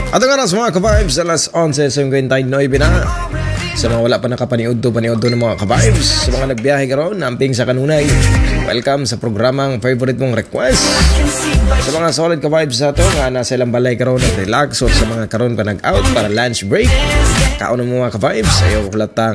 At ang oras mga ka-vibes, alas 11:59 na. Sa mga wala pa nakapaniod to ng mga ka-vibes, sa mga nagbiyahe karon namping sa kanunay, welcome sa programang favorite mong request. Sa mga solid ka-vibes sa to nga nasa ilang balay karon nag-relax, o sa mga karon pa nag-out para lunch break, kaon mo mga ka-vibes, ayaw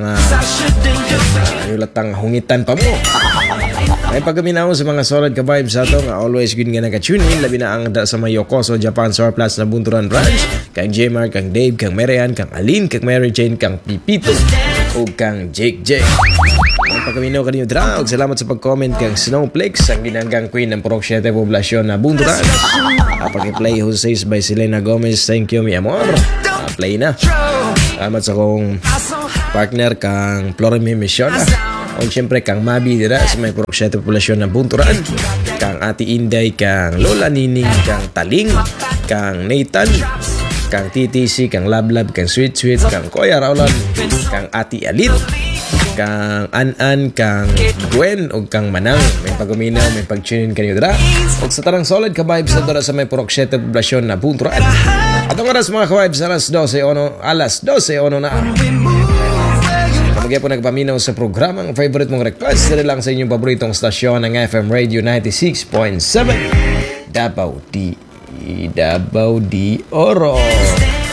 latang hungitan pa mo. May pagkaminaw sa mga solid ka-vibes sa to nga always good nga naka-tune in, labi na ang da sa may Yokoso, Japan Surplus na Bunturan Branch, kang Jmar, kang Dave, kang Marian, kang Aline, kang Mary Jane, kang Pipito, o kang Jake. May pagkaminaw kanyo dra, og salamat sa pag-comment kang Snowflakes, ang ginanggang queen ng Purok 7 poblasyon na Bunturan. Pag-play Jose's by Selena Gomez, thank you mi amor. Play na. Salamat sa kong partner kang Florime Mission. O siyempre kang Mabi dira sa may Purok 7 populasyon ng Bunturan, kang Ati Inday, kang Lola Nining, kang Taling, kang Nathan, kang TTC, kang Lablab, kang Sweet, kang Koya Raulan, kang Ati Alit, kang An-An, kang Gwen, o kang Manang. May pag-uminaw, may pag-tune in kanyo dira. O sa tarang solid ka-vibes na dira sa may Purok 7 populasyon na Bunturan. At ang oras mga ka-vibes, alas 12:01 na. Kamagay po nagpaminaw sa programang favorite mong request. Dali lang sa inyong paboritong stasyon ng FM Radio 96.7 Davao de Oro.